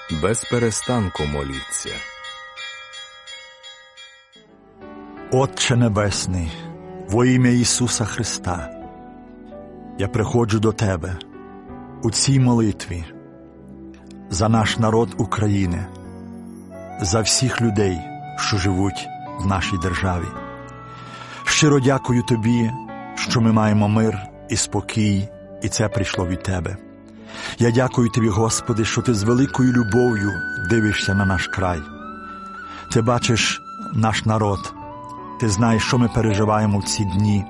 без перестанку моліться. Отче Небесний, во ім'я Ісуса Христа, я приходжу до Тебе у цій молитві за наш народ України, за всіх людей, що живуть в нашій державі. Щиро дякую Тобі, що ми маємо мир і спокій, і це прийшло від Тебе. Я дякую Тобі, Господи, що Ти з великою любов'ю дивишся на наш край. Ти бачиш наш народ, Ти знаєш, що ми переживаємо в ці дні.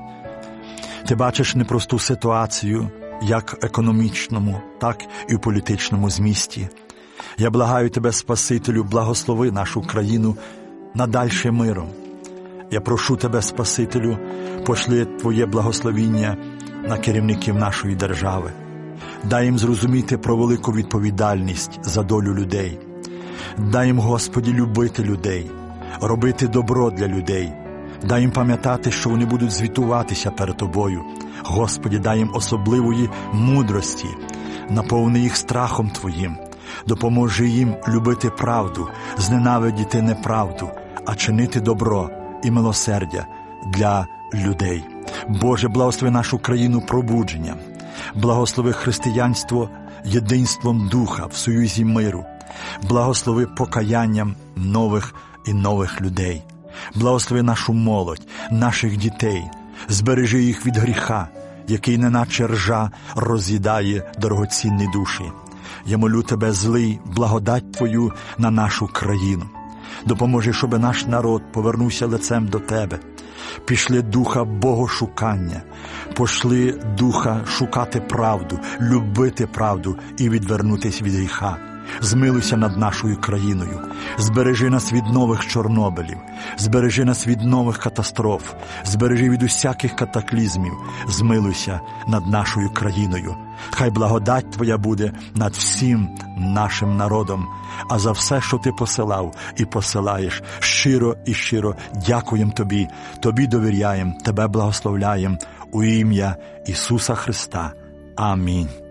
Ти бачиш непросту ситуацію, як в економічному, так і в політичному змісті. Я благаю Тебе, Спасителю, благослови нашу країну надальше миром. Я прошу Тебе, Спасителю, пошли Твоє благословіння на керівників нашої держави. Дай їм зрозуміти про велику відповідальність за долю людей. Дай їм, Господи, любити людей, робити добро для людей. Дай їм пам'ятати, що вони будуть звітуватися перед Тобою. Господи, дай їм особливої мудрості, наповни їх страхом Твоїм. Допоможи їм любити правду, зненавидіти неправду, а чинити добро і милосердя для людей. Боже, благослови нашу країну пробудженням. Благослови християнство єдинством Духа в союзі миру. Благослови покаянням нових і нових людей. Благослови нашу молодь, наших дітей. Збережи їх від гріха, який неначе ржа роз'їдає дорогоцінні душі. Я молю Тебе, злий, благодать Твою на нашу країну. Допоможи, щоб наш народ повернувся лицем до Тебе. Пішли духа богошукання, пошли духа шукати правду, любити правду і відвернутися від гріха. Змилуйся над нашою країною, збережи нас від нових Чорнобилів, збережи нас від нових катастроф, збережи від усяких катаклізмів, змилуйся над нашою країною. Хай благодать Твоя буде над всім нашим народом, а за все, що Ти посилав і посилаєш, щиро і щиро дякуємо Тобі, Тобі довіряємо, Тебе благословляємо у ім'я Ісуса Христа. Амінь.